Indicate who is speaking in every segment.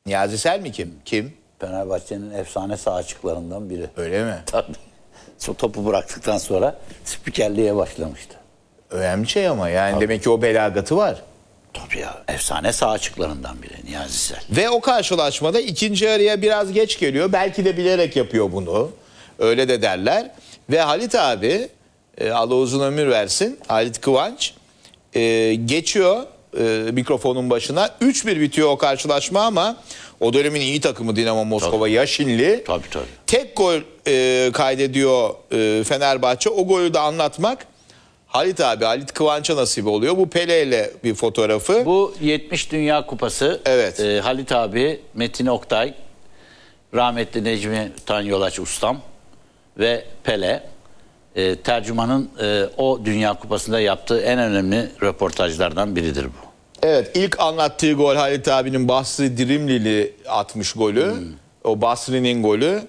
Speaker 1: Niyazi Sel mi kim? Kim?
Speaker 2: Fenerbahçe'nin efsane sağ açıklarından biri.
Speaker 1: Öyle mi?
Speaker 2: Tabii. Topu bıraktıktan sonra spikerliğe başlamıştı.
Speaker 1: Önemli şey ama yani demek ki o belagatı var.
Speaker 2: Tabii ya. Efsane sağ açıklarından biri Niyazi Sel.
Speaker 1: Ve o karşılaşmada ikinci araya biraz geç geliyor. Belki de bilerek yapıyor bunu. Öyle de derler. Ve Halit abi, Allah uzun ömür versin, Halit Kıvanç geçiyor mikrofonun başına. 3-1 bitiyor o karşılaşma ama o dönemin iyi takımı Dinamo Moskova, Yaşinli.
Speaker 2: Tabii.
Speaker 1: Tek gol kaydediyor Fenerbahçe. O golü de anlatmak Halit Kıvanç'a nasip oluyor. Bu Pele ile bir fotoğrafı.
Speaker 2: Bu 70 Dünya Kupası.
Speaker 1: Evet.
Speaker 2: Halit abi, Metin Oktay, rahmetli Necmi Tanyolaç ustam ve Pele. Tercümanın o Dünya Kupası'nda yaptığı en önemli röportajlardan biridir bu.
Speaker 1: Evet, ilk anlattığı gol Halit abinin Basri Dirimlili atmış golü. O Basri'nin golü.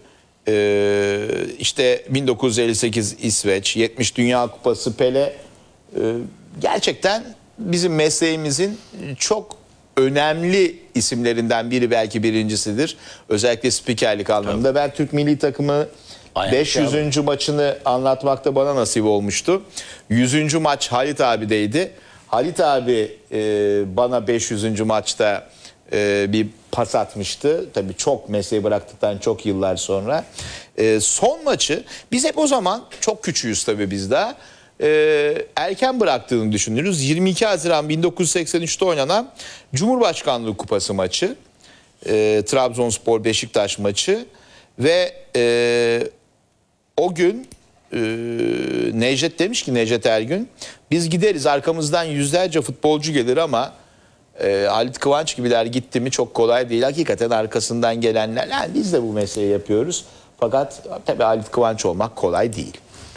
Speaker 1: İşte 1958 İsveç, 70 Dünya Kupası Pele. Gerçekten bizim mesleğimizin çok önemli isimlerinden biri, belki birincisidir. Özellikle spikerlik anlamında. Tabii. Ben Türk milli takımı 500. maçını anlatmakta bana nasip olmuştu. 100. maç Halit abideydi. Halit abi bana 500. maçta bir pas atmıştı. Tabii çok, mesleği bıraktıktan çok yıllar sonra. Son maçı biz hep o zaman, çok küçüğüz tabii biz daha, erken bıraktığını düşünürüz. 22 Haziran 1983'te oynanan Cumhurbaşkanlığı Kupası maçı. Trabzonspor Beşiktaş maçı ve o gün Necdet demiş ki, Necdet Ergün, biz gideriz, arkamızdan yüzlerce futbolcu gelir ama Halit Kıvanç gibiler gitti mi çok kolay değil. Hakikaten arkasından gelenler, yani biz de bu mesleği yapıyoruz. Fakat tabii Halit Kıvanç olmak kolay değil.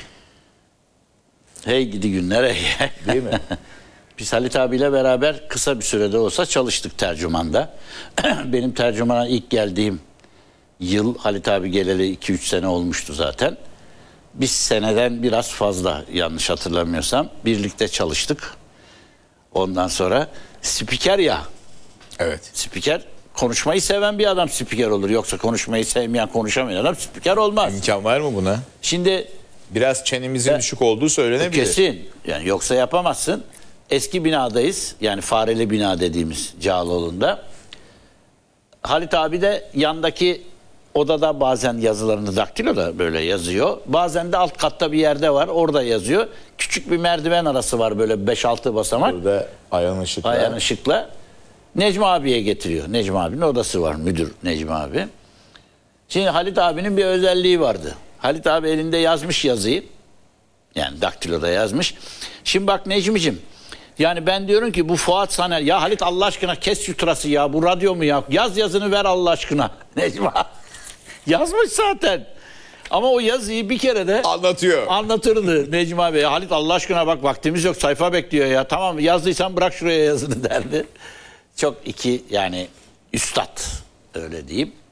Speaker 2: Hey gidi günlere.
Speaker 1: Değil mi?
Speaker 2: Biz Halit abiyle beraber kısa bir sürede olsa çalıştık tercümanda. Benim tercümana ilk geldiğim yıl, Halit abi geleli 2-3 sene olmuştu zaten. Biz seneden biraz fazla, yanlış hatırlamıyorsam, birlikte çalıştık. Ondan sonra spiker ya.
Speaker 1: Evet.
Speaker 2: Spiker, konuşmayı seven bir adam spiker olur. Yoksa konuşmayı sevmeyen, konuşamayan adam spiker olmaz.
Speaker 1: İmkan var mı buna?
Speaker 2: Şimdi
Speaker 1: biraz çenemizin düşük olduğu söylenebilir.
Speaker 2: kesin. Yani yoksa yapamazsın. Eski binadayız. Yani Fareli bina dediğimiz Cağaloğlu'nda. Halit abi de yandaki odada bazen yazılarını daktiloda böyle yazıyor. Bazen de alt katta bir yerde var, orada yazıyor. Küçük bir merdiven arası var, böyle 5-6 basamak.
Speaker 1: Burada Ayhan Işık'la.
Speaker 2: Ayhan Işık'la Necmi abiye getiriyor. Necmi abinin odası var, müdür Necmi abi. Şimdi Halit abinin bir özelliği vardı. Halit abi elinde yazmış yazıyı. Yani daktiloda yazmış. Şimdi bak Necmi'cim, yani ben diyorum ki bu Fuat Saner, ya Halit Allah aşkına kes şu tırası ya, bu radyo mu ya, yaz yazını ver Allah aşkına. Necmi abi yazmış zaten. Ama o yazıyı bir kere de anlatırdı Necmi abi. Ya Halit Allah aşkına bak, vaktimiz yok, sayfa bekliyor ya. Tamam, yazdıysan bırak şuraya yazını derdi. Çok yani üstad, öyle diyeyim.